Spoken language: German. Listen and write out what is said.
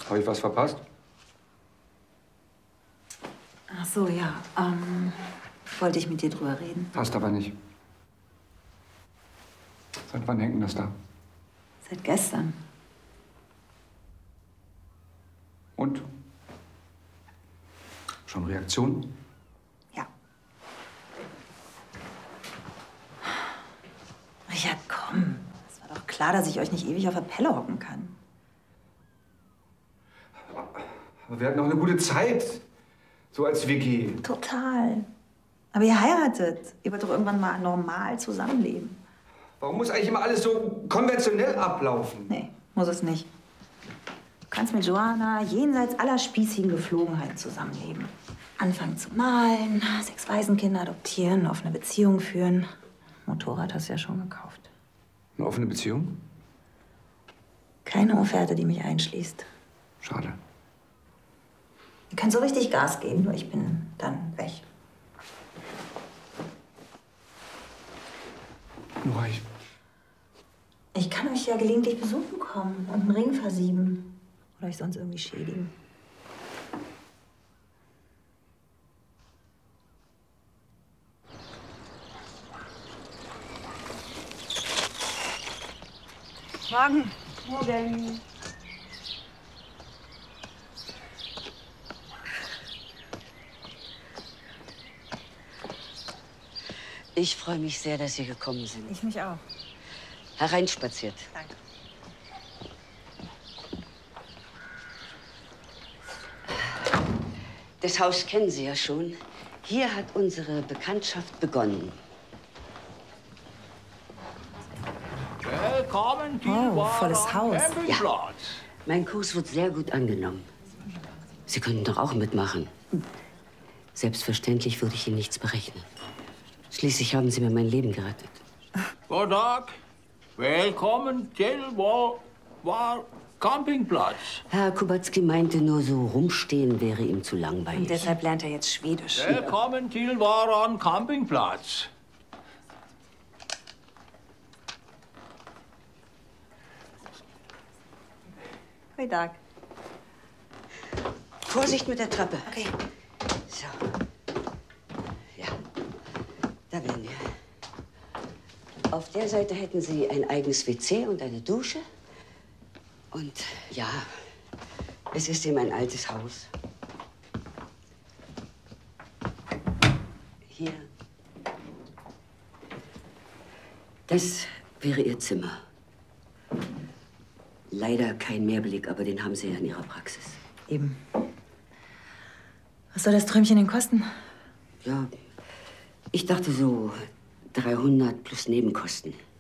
Habe ich was verpasst? Ach so, ja. Wollte ich mit dir drüber reden. Passt aber nicht. Seit wann hängt denn das da? Seit gestern. Und? Schon Reaktionen? Ja. Richard, komm. Es war doch klar, dass ich euch nicht ewig auf der Pelle hocken kann. Aber wir hatten auch eine gute Zeit. So als WG. Total. Aber ihr heiratet. Ihr wollt doch irgendwann mal normal zusammenleben. Warum muss eigentlich immer alles so konventionell ablaufen? Nee, muss es nicht. Du kannst mit Joanna jenseits aller spießigen Geflogenheiten zusammenleben. Anfangen zu malen, 6 Waisenkinder adoptieren, offene Beziehungen führen. Motorrad hast du ja schon gekauft. Eine offene Beziehung? Keine Offerte, die mich einschließt. Schade. Ihr könnt so richtig Gas geben, nur ich bin dann weg. Nora, Ich kann euch ja gelegentlich besuchen kommen und einen Ring versieben. Oder euch sonst irgendwie schädigen. Morgen. Morgen. Ich freue mich sehr, dass Sie gekommen sind. Ich mich auch. Hereinspaziert. Danke. Das Haus kennen Sie ja schon. Hier hat unsere Bekanntschaft begonnen. Willkommen, Oh, volles Haus. Ja, mein Kurs wird sehr gut angenommen. Sie können doch auch mitmachen. Selbstverständlich würde ich Ihnen nichts berechnen. Schließlich haben Sie mir mein Leben gerettet. Guten Tag. Willkommen, Tilwar Campingplatz. Herr Kubacki meinte nur, so rumstehen wäre ihm zu langweilig. Und deshalb lernt er jetzt Schwedisch. Willkommen, Tilwar Campingplatz. Guten Tag. Vorsicht mit der Treppe. Okay. So. Ja, da wären wir. Auf der Seite hätten Sie ein eigenes WC und eine Dusche. Und ja, es ist eben ein altes Haus. Hier. Das wäre Ihr Zimmer. Leider kein Mehrblick, aber den haben Sie ja in Ihrer Praxis. Eben. Was soll das Träumchen denn kosten? Ja, ich dachte so 300 plus Nebenkosten.